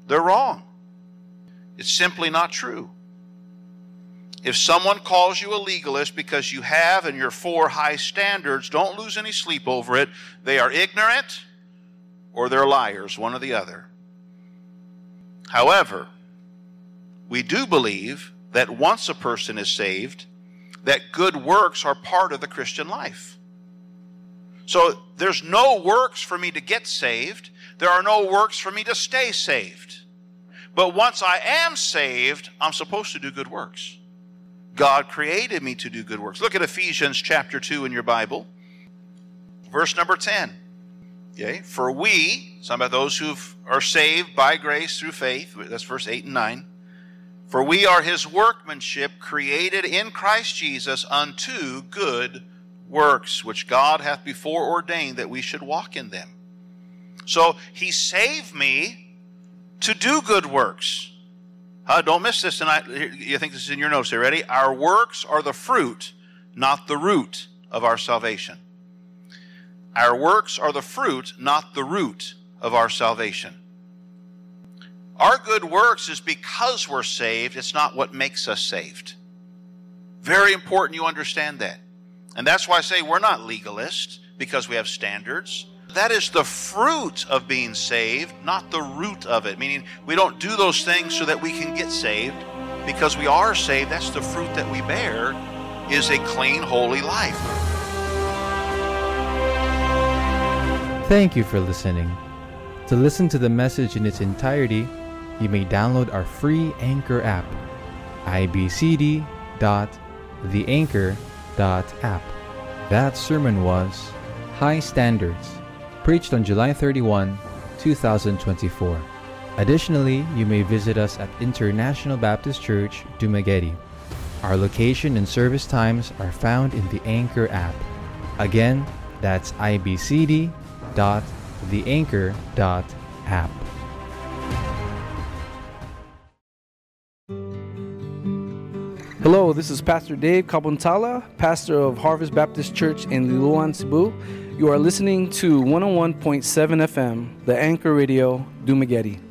they're wrong. It's simply not true. If someone calls you a legalist because you have and you're for high standards, don't lose any sleep over it. They are ignorant or they're liars, one or the other. However, we do believe that once a person is saved, that good works are part of the Christian life. So there's no works for me to get saved. There are no works for me to stay saved. But once I am saved, I'm supposed to do good works. God created me to do good works. Look at Ephesians chapter 2 in your Bible. Verse number 10. Okay? For we, some of those who are saved by grace through faith, that's verse 8 and 9. For we are his workmanship, created in Christ Jesus unto good works, which God hath before ordained that we should walk in them. So he saved me to do good works. Don't miss this tonight. You think this is in your notes. Are you ready? Our works are the fruit, not the root of our salvation. Our works are the fruit, not the root of our salvation. Our good works is because we're saved. It's not what makes us saved. Very important you understand that. And that's why I say we're not legalists because we have standards. That is the fruit of being saved, not the root of it. Meaning we don't do those things so that we can get saved. Because we are saved, that's the fruit that we bear, is a clean, holy life. Thank you for listening. To listen to the message in its entirety, you may download our free Anchor app, ibcd.theanchor.app. That sermon was High Standards, preached on July 31, 2024. Additionally, you may visit us at International Baptist Church, Dumaguete. Our location and service times are found in the Anchor app. Again, that's ibcd.theanchor.app. Hello, this is Pastor Dave Kabuntala, pastor of Harvest Baptist Church in Liloan, Cebu. You are listening to 101.7 FM, the Anchor Radio, Dumaguete.